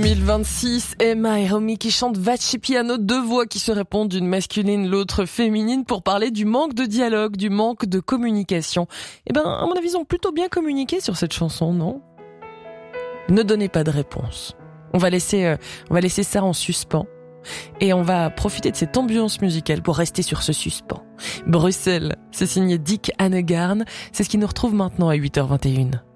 2026, Emma et Romy qui chantent Vaci Piano, deux voix qui se répondent, une masculine, l'autre féminine, pour parler du manque de dialogue, du manque de communication. Eh ben, à mon avis, ils ont plutôt bien communiqué sur cette chanson, non ? Ne donnez pas de réponse. On va laisser ça en suspens. Et on va profiter de cette ambiance musicale pour rester sur ce suspens. Bruxelles, c'est signé Dick Annegarn. C'est ce qui nous retrouve maintenant à 8h21.